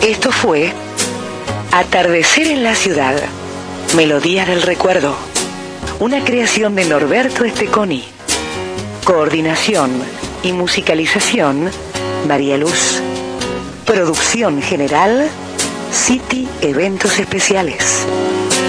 Esto fue Atardecer en la Ciudad, Melodía del Recuerdo, una creación de Norberto Esteconi. Coordinación y musicalización, María Luz. Producción general, City Eventos Especiales.